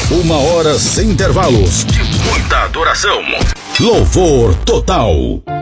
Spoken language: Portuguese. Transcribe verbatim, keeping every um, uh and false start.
Uma hora sem intervalos, de muita adoração. Louvor total.